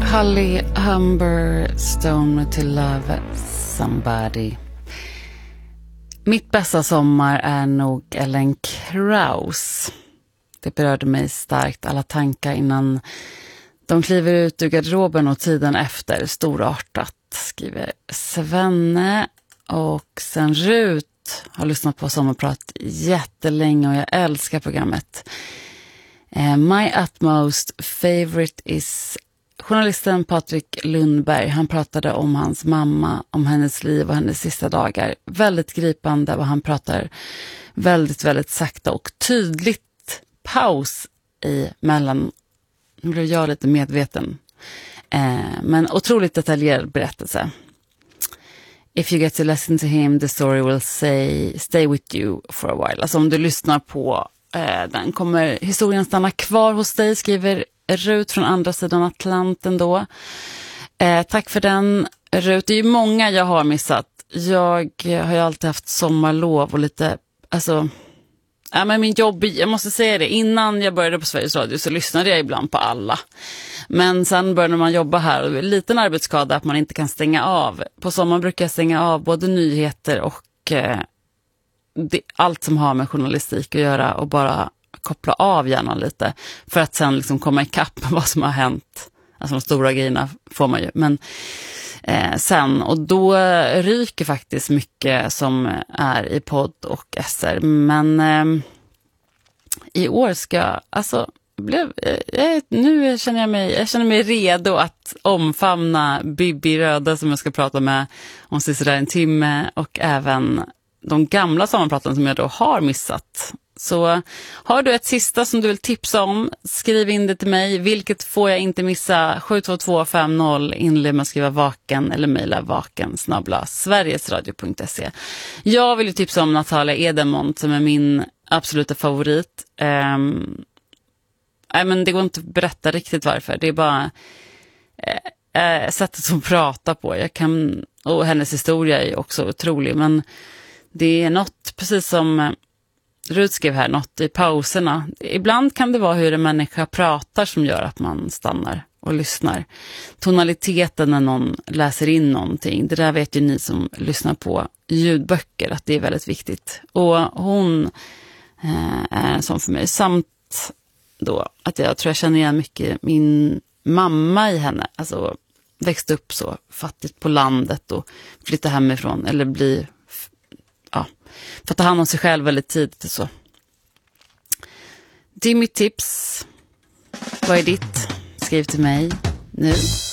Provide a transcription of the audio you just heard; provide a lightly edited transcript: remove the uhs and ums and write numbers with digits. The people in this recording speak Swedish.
Holly Humberstone To Love Somebody. Mitt bästa sommar är nog Ellen Krauss. Det berörde mig starkt, alla tankar innan de kliver ut ur garderoben och tiden efter. Storartat, skriver Svenne. Och sen Rut har lyssnat på Sommarprat jättelänge och jag älskar programmet. My utmost favorite is journalisten Patrik Lundberg. Han pratade om hans mamma, om hennes liv och hennes sista dagar. Väldigt gripande och han pratar väldigt, väldigt sakta och tydligt. Paus i mellan. Nu blev jag lite medveten. Men otroligt detaljerad berättelse. If you get to listen to him, the story will stay with you for a while. Alltså om du lyssnar på den kommer historien stanna kvar hos dig, skriver Rut från andra sidan Atlanten då. Tack för den, Rut. Det är ju många jag har missat. Jag har ju alltid haft sommarlov och lite, alltså, ja, men min jobb, jag måste säga det, innan jag började på Sveriges Radio så lyssnade jag ibland på alla. Men sen började man jobba här och liten arbetsskada att man inte kan stänga av. På sommaren brukar jag stänga av både nyheter och allt som har med journalistik att göra och bara koppla av hjärnan lite för att sen liksom komma ikapp med vad som har hänt. Alltså de stora grejerna får man ju. Men sen, och då ryker faktiskt mycket som är i podd och SR. Men i år ska, alltså, nu känner jag mig redo att omfamna Bibi Röda som jag ska prata med om sista en timme och även de gamla sammanpraten som jag då har missat. Så har du ett sista som du vill tipsa om, skriv in det till mig. Vilket får jag inte missa? 72250, inled med att skriva vaken eller mejla vaken@sverigesradio.se. Jag vill ju tipsa om Natalia Edenmont som är min absoluta favorit. Men det går inte att berätta riktigt varför. Det är bara sättet att prata på. Och hennes historia är också otrolig. Men det är något, precis som Rut skrev här, något i pauserna. Ibland kan det vara hur en människa pratar som gör att man stannar och lyssnar. Tonaliteten när någon läser in någonting. Det där vet ju ni som lyssnar på ljudböcker att det är väldigt viktigt. Och hon är en sån för mig. Samt då att jag tror jag känner igen mycket min mamma i henne. Alltså växte upp så fattigt på landet och flytta hemifrån eller bli för att ta hand om sig själv väldigt tidigt och så. Det är mitt tips. Vad är ditt? Skriv till mig nu.